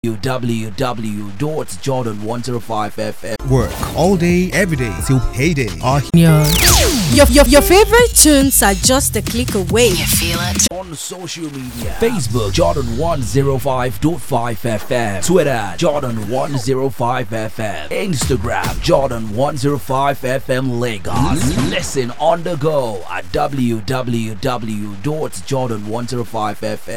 www.jordan105fm. Work all day, every day till payday. Your favorite tunes are just a click away. You feel it? On social media, Facebook Jordan105.5fm, Twitter Jordan105fm, Instagram Jordan105fm Lagos. Listen on the go at www.jordan105fm.